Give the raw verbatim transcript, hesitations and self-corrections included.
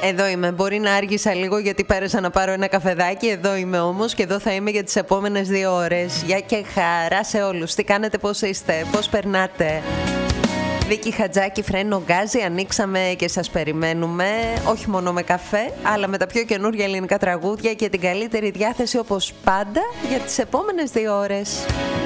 Εδώ είμαι. Μπορεί να άργησα λίγο γιατί πέρασα να πάρω ένα καφεδάκι. Εδώ είμαι όμως και εδώ θα είμαι για τις επόμενες δύο ώρες. Γεια και χαρά σε όλους. Τι κάνετε, πώς είστε, πώς περνάτε. Βίκη Χατζάκη, Φρένο Γκάζι, ανοίξαμε και σας περιμένουμε. Όχι μόνο με καφέ, αλλά με τα πιο καινούργια ελληνικά τραγούδια και την καλύτερη διάθεση όπως πάντα για τις επόμενες δύο ώρες.